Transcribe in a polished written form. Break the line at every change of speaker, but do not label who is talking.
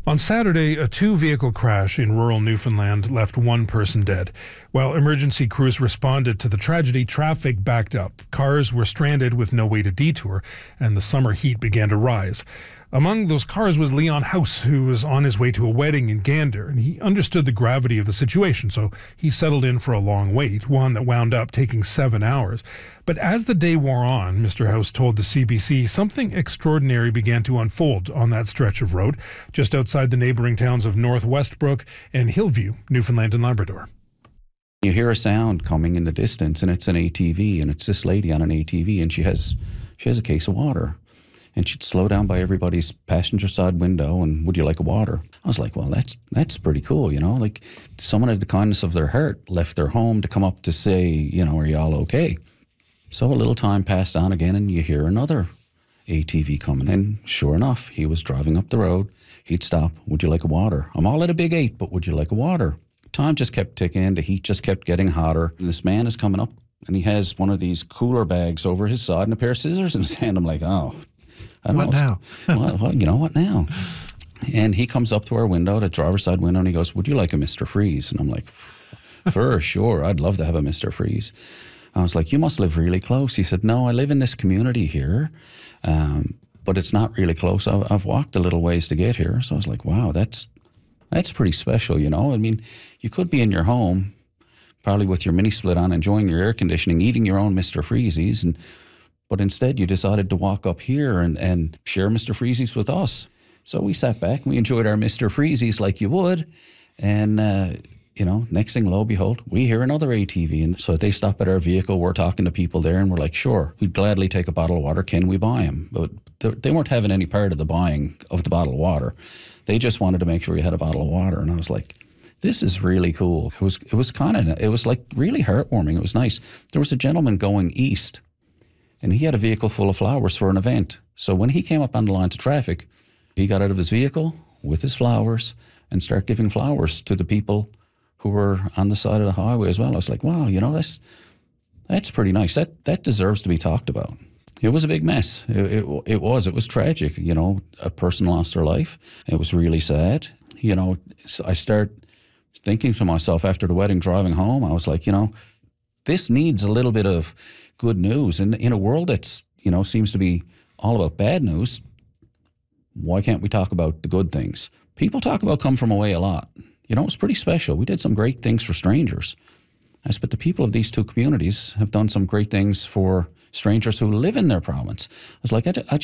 On Saturday, a two-vehicle crash in rural Newfoundland left one person dead. While emergency crews responded to the tragedy, traffic backed up. Cars were stranded with no way to detour, and the summer heat began to rise. Among those cars was Leon House, who was on his way to a wedding in Gander, and he understood the gravity of the situation, so he settled in for a long wait, one that wound up taking 7 hours. But as the day wore on, Mr. House told the CBC, something extraordinary began to unfold on that stretch of road, just outside the neighbouring towns of North Westbrook and Hillview, Newfoundland and Labrador.
You hear a sound coming in the distance, and it's an ATV, and it's this lady on an ATV, and she has a case of water. And she'd slow down by everybody's passenger side window and, would you like a water? I was like, well, that's pretty cool, you know? Like, someone had the kindness of their heart left their home to come up to say, you know, are you all okay? So a little time passed on again, and you hear another ATV coming. And sure enough, he was driving up the road. He'd stop, would you like a water? I'm all at a big 8, but would you like a water? Time just kept ticking, the heat just kept getting hotter. And this man is coming up, and he has one of these cooler bags over his side and a pair of scissors in his hand. I'm like, oh, I don't know. Well, you know what now? And he comes up to our window, the driver's side window, and he goes, would you like a Mr. Freeze? And I'm like, for sure, I'd love to have a Mr. Freeze. I was like, you must live really close. He said, no, I live in this community here, but it's not really close. I've walked a little ways to get here. So I was like, wow, that's pretty special, you know? I mean, you could be in your home, probably with your mini split on, enjoying your air conditioning, eating your own Mr. Freezies, but instead you decided to walk up here and share Mr. Freezies with us. So we sat back and we enjoyed our Mr. Freezies like you would. And, you know, next thing, lo and behold, we hear another ATV. And so they stop at our vehicle. We're talking to people there and we're like, sure, we'd gladly take a bottle of water. Can we buy them? But they weren't having any part of the buying of the bottle of water. They just wanted to make sure we had a bottle of water. And I was like, this is really cool. It was like really heartwarming. It was nice. There was a gentleman going east, and he had a vehicle full of flowers for an event. So when he came up on the lines of traffic, he got out of his vehicle with his flowers and started giving flowers to the people who were on the side of the highway as well. I was like, wow, you know, that's pretty nice. That deserves to be talked about. It was a big mess. It was tragic. You know, a person lost their life. It was really sad. You know, so I start thinking to myself after the wedding, driving home, I was like, you know, this needs a little bit of good news. And in a world that's, you know, seems to be all about bad news, why can't we talk about the good things? People talk about Come From Away a lot. You know, it's pretty special. We did some great things for strangers. But the people of these two communities have done some great things for strangers who live in their province. I was like, I